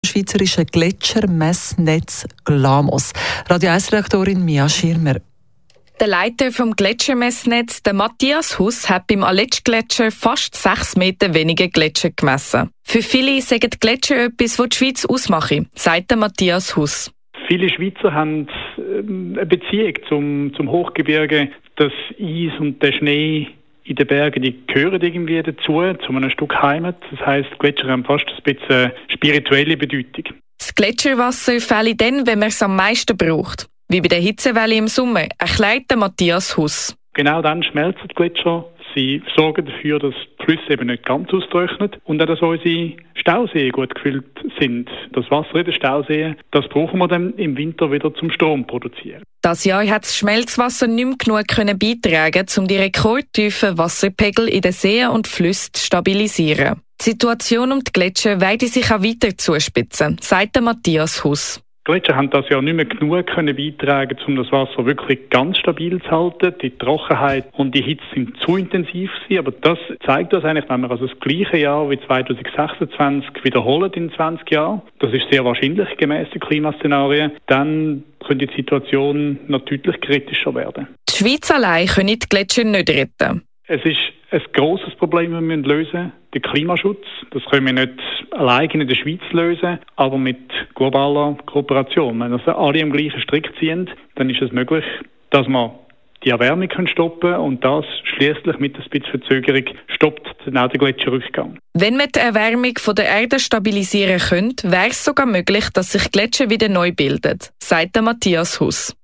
Schweizerischen Gletschermessnetz GLAMOS. Radio 1-Redaktorin Mia Schirmer. Der Leiter vom Gletschermessnetz, der Matthias Huss, hat beim Aletsch-Gletscher fast 6 Meter weniger Gletscher gemessen. Für viele sagen die Gletscher etwas, das die Schweiz ausmache, sagt der Matthias Huss. Viele Schweizer haben eine Beziehung zum Hochgebirge. Das Eis und der Schnee in den Bergen, die gehören irgendwie dazu, zu einem Stück Heimat. Das heisst, Gletscher haben fast ein bisschen spirituelle Bedeutung. Das Gletscherwasser fällt dann, wenn man es am meisten braucht. Wie bei der Hitzewelle im Sommer, erklärt der Matthias Huss. Genau dann schmelzen die Gletscher. Sie sorgen dafür, dass die Flüsse eben nicht ganz austrocknen und auch, dass unsere Stauseen gut gefüllt sind. Das Wasser in den Stauseen, das brauchen wir dann im Winter wieder zum Strom produzieren. Das Jahr hat das Schmelzwasser nicht mehr genug beitragen, um die rekordtiefen Wasserpegel in den Seen und Flüssen zu stabilisieren. Die Situation um die Gletscher werde sich auch weiter zuspitzen, sagt der Matthias Huss. Die Gletscher haben das Jahr nicht mehr genug beitragen, um das Wasser wirklich ganz stabil zu halten. Die Trockenheit und die Hitze sind zu intensiv gewesen, aber das zeigt uns eigentlich, wenn wir also das gleiche Jahr wie 2026 wiederholen in 20 Jahren, das ist sehr wahrscheinlich gemäss den Klimaszenarien, dann könnte die Situation noch deutlich kritischer werden. Die Schweiz allein können die Gletscher nicht retten. Es ist ein grosses Problem, das wir lösen müssen, der Klimaschutz. Das können wir nicht allein in der Schweiz lösen, aber mit globaler Kooperation. Wenn also alle am gleichen Strick ziehen, dann ist es möglich, dass wir die Erwärmung stoppen können und das schliesslich mit ein bisschen Verzögerung stoppt dann auch den Gletscherrückgang. Wenn wir die Erwärmung der Erde stabilisieren können, wäre es sogar möglich, dass sich Gletscher wieder neu bilden, sagt der Matthias Huss.